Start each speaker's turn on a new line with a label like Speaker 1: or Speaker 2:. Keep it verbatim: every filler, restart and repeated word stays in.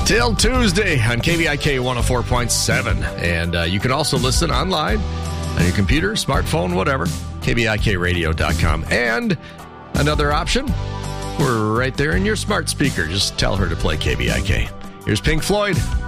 Speaker 1: Till Tuesday on K V I K one oh four point seven. And uh, you can also listen online on your computer, smartphone, whatever, K V I K radio dot com. And another option, we're right there in your smart speaker. Just tell her to play K V I K. Here's Pink Floyd.